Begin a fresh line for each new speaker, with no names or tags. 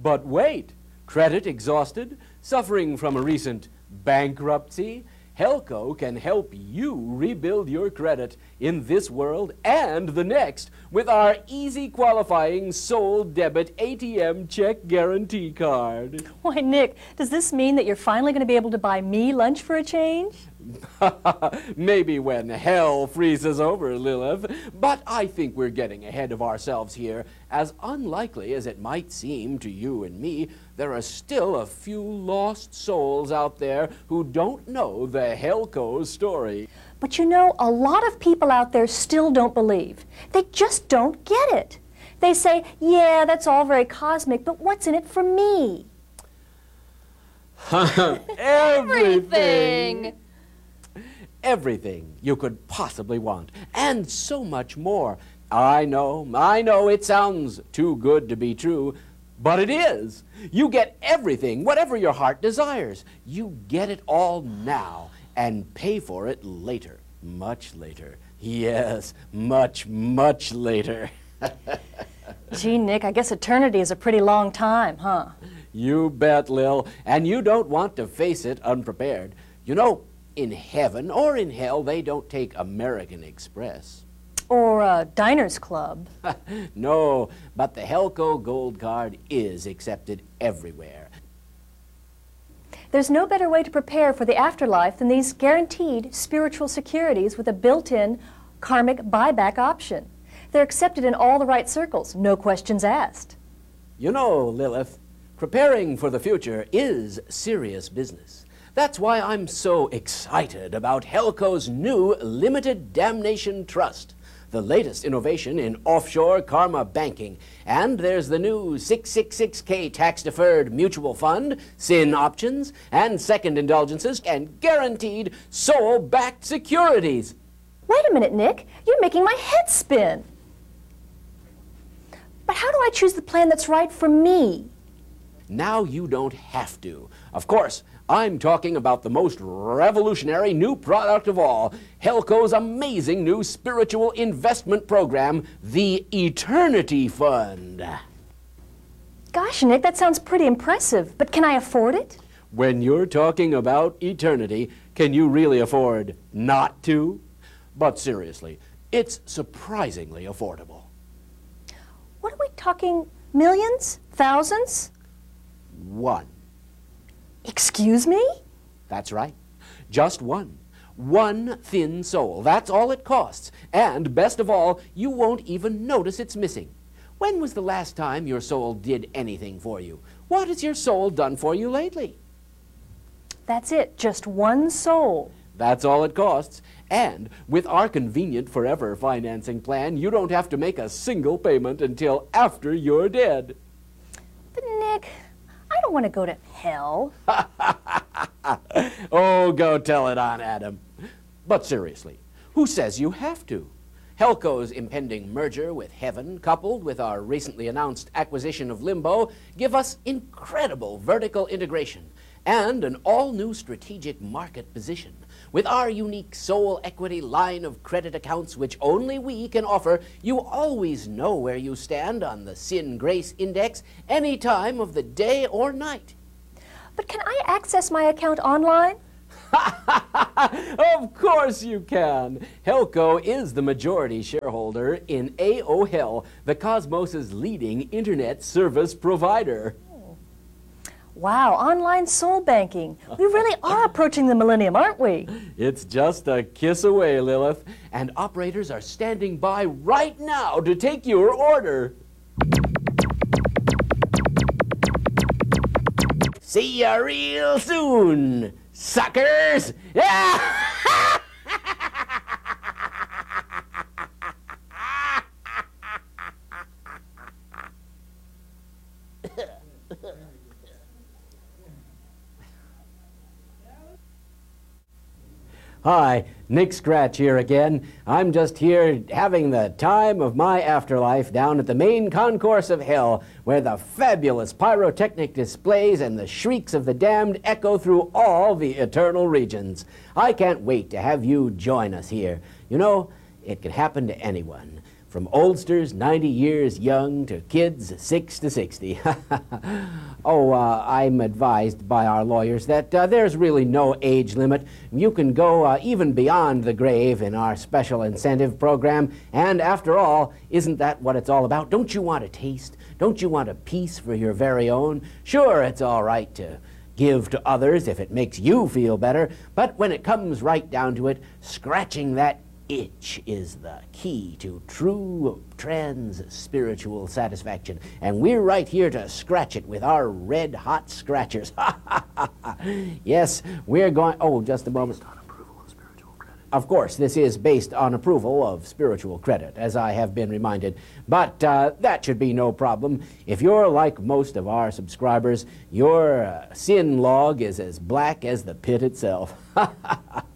But wait, credit exhausted, suffering from a recent bankruptcy? Helco can help you rebuild your credit in this world and the next with our easy qualifying Soul Debit ATM check guarantee card.
Why, Nick, does this mean that you're finally going to be able to buy me lunch for a change?
Maybe when hell freezes over, Lilith. But I think we're getting ahead of ourselves here. As unlikely as it might seem to you and me, there are still a few lost souls out there who don't know the Helco story.
But you know, a lot of people out there still don't believe. They just don't get it. They say, yeah, that's all very cosmic, but what's in it for me?
Everything! Everything you could possibly want, and so much more. I know, it sounds too good to be true, but it is. You get everything, whatever your heart desires. You get it all now and pay for it later, much later. Yes, much, much later.
Gee, Nick, I guess eternity is a pretty long time, huh?
You bet, Lil, and you don't want to face it unprepared. You know, in heaven or in hell, they don't take American Express.
Or Diners Club.
No, but the Helco Gold Card is accepted everywhere.
There's no better way to prepare for the afterlife than these guaranteed spiritual securities with a built-in karmic buyback option. They're accepted in all the right circles, no questions asked.
You know, Lilith, preparing for the future is serious business. That's why I'm so excited about Helco's new Limited Damnation Trust, the latest innovation in offshore karma banking. And there's the new 666K tax-deferred mutual fund, SIN options, and second indulgences, and guaranteed soul-backed securities.
Wait a minute, Nick. You're making my head spin. But how do I choose the plan that's right for me?
Now you don't have to. Of course, I'm talking about the most revolutionary new product of all, Helco's amazing new spiritual investment program, the Eternity Fund.
Gosh, Nick, that sounds pretty impressive, but can I afford it?
When you're talking about eternity, can you really afford not to? But seriously, it's surprisingly affordable.
What are we talking, millions? Thousands?
One.
Excuse me?
That's right. Just one. One thin soul. That's all it costs. And best of all, you won't even notice it's missing. When was the last time your soul did anything for you? What has your soul done for you lately?
That's it, just one soul.
That's all it costs. And with our convenient forever financing plan, you don't have to make a single payment until after you're dead.
But Nick, I don't want to go to hell.
Oh, go tell it on Adam. But seriously, who says you have to? Helco's impending merger with Heaven, coupled with our recently announced acquisition of Limbo, give us incredible vertical integration and an all-new strategic market position. With our unique Soul Equity line of credit accounts, which only we can offer, you always know where you stand on the Sin Grace Index any time of the day or night.
But can I access my account online?
Of course you can. Helco is the majority shareholder in AOL, the Cosmos' leading internet service provider.
Wow, online soul banking. We really are approaching the millennium, aren't we?
It's just a kiss away, Lilith. And operators are standing by right now to take your order. See ya real soon, suckers! Hi, Nick Scratch here again. I'm just here having the time of my afterlife down at the main concourse of hell, where the fabulous pyrotechnic displays and the shrieks of the damned echo through all the eternal regions. I can't wait to have you join us here. You know, it can happen to anyone. from oldsters 90 years young to kids 6 to 60. I'm advised by our lawyers that there's really no age limit. You can go even beyond the grave in our special incentive program. And after all, isn't that what it's all about? Don't you want a taste? Don't you want a piece for your very own? Sure, it's all right to give to others if it makes you feel better, but when it comes right down to it, scratching that itch is the key to true trans-spiritual satisfaction. And we're right here to scratch it with our red-hot scratchers. Yes, we're going... Oh, just a moment.
Based on approval of spiritual credit.
Of course, this is based on approval of spiritual credit, as I have been reminded. But that should be no problem. If you're like most of our subscribers, your sin log is as black as the pit itself.